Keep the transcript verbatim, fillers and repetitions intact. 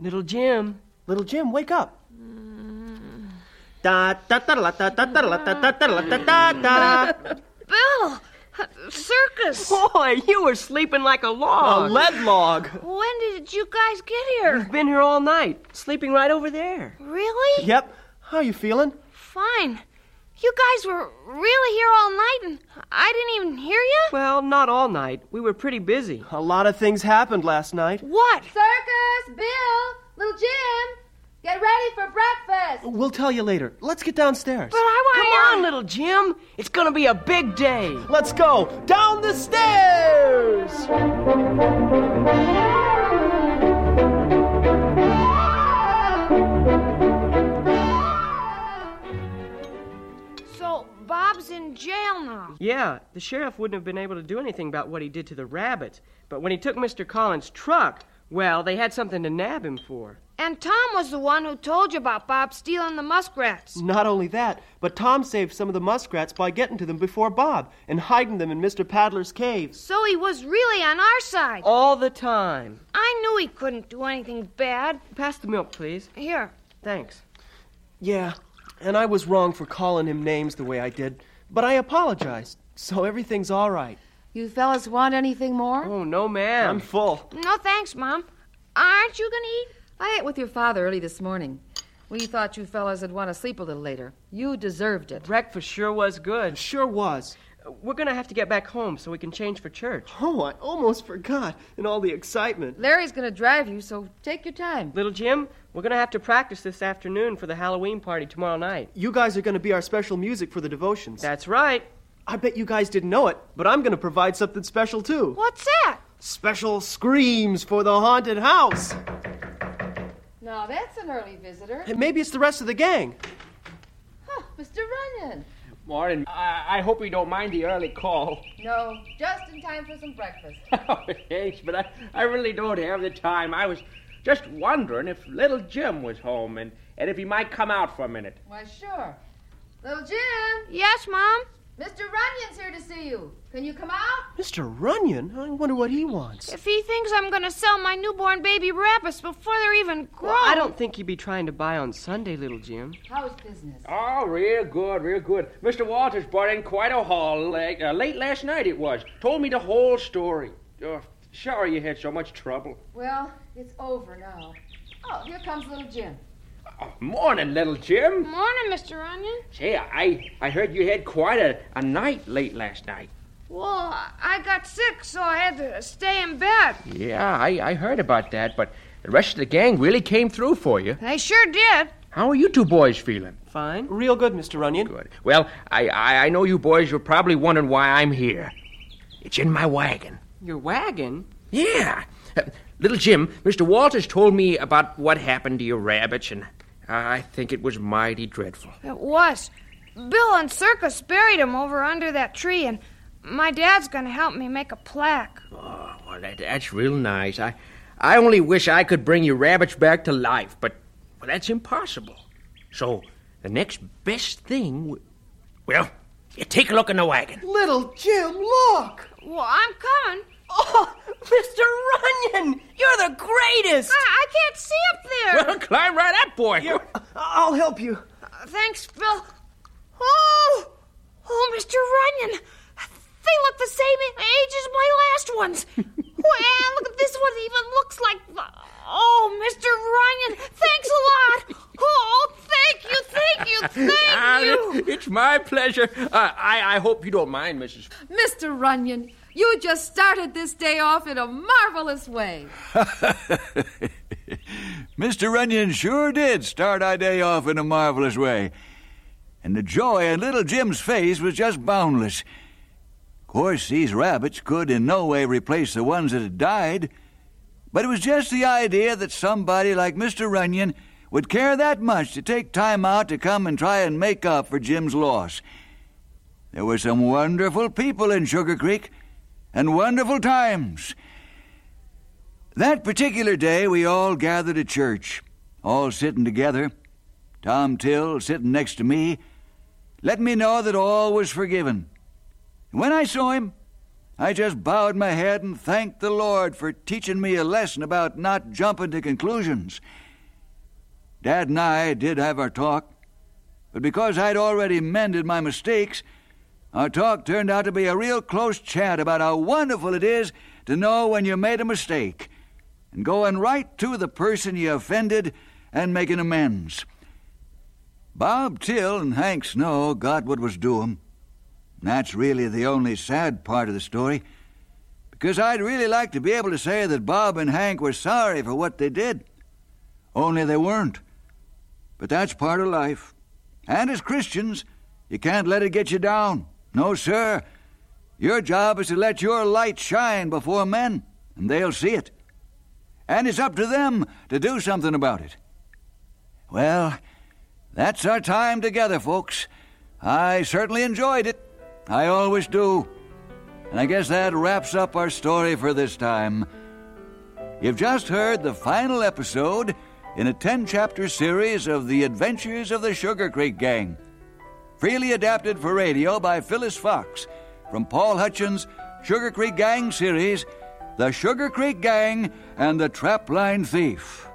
Little Jim. Little Jim, wake up. Da da da da da da da da da da da. Bill! Circus! Boy, you were sleeping like a log. A lead log. When did you guys get here? We've been here all night, sleeping right over there. Really? Yep. How you feeling? Fine. You guys were really here all night and I didn't even hear you? Well, not all night. We were pretty busy. A lot of things happened last night. What? Circus! Bill! Little Jim! Get ready for breakfast! We'll tell you later. Let's get downstairs. But I want Come on, little Jim. It's gonna be a big day. Let's go. Down the stairs! So, Bob's in jail now. Yeah, the sheriff wouldn't have been able to do anything about what he did to the rabbits. But when he took Mister Collins' truck, well, they had something to nab him for. And Tom was the one who told you about Bob stealing the muskrats. Not only that, but Tom saved some of the muskrats by getting to them before Bob and hiding them in Mister Paddler's cave. So he was really on our side. All the time. I knew he couldn't do anything bad. Pass the milk, please. Here. Thanks. Yeah, and I was wrong for calling him names the way I did, but I apologized, so everything's all right. You fellas want anything more? Oh, no, ma'am. I'm full. No thanks, Mom. Aren't you going to eat? I ate with your father early this morning. We thought you fellas would want to sleep a little later. You deserved it. Breakfast sure was good. Sure was. We're going to have to get back home so we can change for church. Oh, I almost forgot in all the excitement. Larry's going to drive you, so take your time. Little Jim, we're going to have to practice this afternoon for the Halloween party tomorrow night. You guys are going to be our special music for the devotions. That's right. I bet you guys didn't know it, but I'm going to provide something special, too. What's that? Special screams for the haunted house. Now, that's an early visitor. And maybe it's the rest of the gang. Huh, Mister Runyon. Morning. I, I hope you don't mind the early call. No, just in time for some breakfast. Oh, thanks, but I, I really don't have the time. I was just wondering if little Jim was home and, and if he might come out for a minute. Why, sure. Little Jim, Yes, Mom? Mister Runyon's here to see you. Can you come out? Mister Runyon? I wonder what he wants. If he thinks I'm going to sell my newborn baby rabbits before they're even grown... Well, I don't think he'd be trying to buy on Sunday, little Jim. How's business? Oh, real good, real good. Mister Walters brought in quite a haul like, uh, late last night it was. Told me the whole story. Oh, sorry you had so much trouble. Well, it's over now. Oh, here comes little Jim. Oh, morning, little Jim. Morning, Mister Runyon. Say, I, I heard you had quite a, a night late last night. Well, I got sick, so I had to stay in bed. Yeah, I, I heard about that, but the rest of the gang really came through for you. They sure did. How are you two boys feeling? Fine. Real good, Mister Runyon. Good. Well, I, I, I know you boys are probably wondering why I'm here. It's in my wagon. Your wagon? Yeah. Uh, little Jim, Mister Walters told me about what happened to your rabbits, and I think it was mighty dreadful. It was. Bill and Circus buried him over under that tree, and my dad's going to help me make a plaque. Oh, well, that, that's real nice. I, I only wish I could bring your rabbits back to life, but well, that's impossible. So the next best thing, w- well, you take a look in the wagon. Little Jim, look! Well, I'm coming. Oh, Mister Runyon! You're the greatest! I, I can't see up there. Well, climb right up, boy. Here, I'll help you. Uh, thanks, Bill. Oh! Oh, Mister Runyon. They look the same age as my last ones. Well, look at this one. Even looks like... Oh, Mister Runyon, thanks a lot. Oh, thank you, thank you, thank you. It's my pleasure. Uh, I, I hope you don't mind, Missus Mister Runyon, you just started this day off in a marvelous way. Mister Runyon sure did start our day off in a marvelous way. And the joy on little Jim's face was just boundless. Of course, these rabbits could in no way replace the ones that had died, but it was just the idea that somebody like Mister Runyon would care that much to take time out to come and try and make up for Jim's loss. There were some wonderful people in Sugar Creek, and wonderful times. That particular day, we all gathered at church, all sitting together, Tom Till sitting next to me, letting me know that all was forgiven. When I saw him, I just bowed my head and thanked the Lord for teaching me a lesson about not jumping to conclusions. Dad and I did have our talk, but because I'd already mended my mistakes, our talk turned out to be a real close chat about how wonderful it is to know when you made a mistake and going right to the person you offended and making amends. Bob Till and Hank Snow got what was due 'em. That's really the only sad part of the story, because I'd really like to be able to say that Bob and Hank were sorry for what they did. Only they weren't. But that's part of life. And as Christians, you can't let it get you down. No, sir. Your job is to let your light shine before men, and they'll see it. And it's up to them to do something about it. Well, that's our time together, folks. I certainly enjoyed it. I always do. And I guess that wraps up our story for this time. You've just heard the final episode in a ten-chapter series of The Adventures of the Sugar Creek Gang, freely adapted for radio by Phyllis Fox from Paul Hutchins' Sugar Creek Gang series, The Sugar Creek Gang and the Trapline Thief.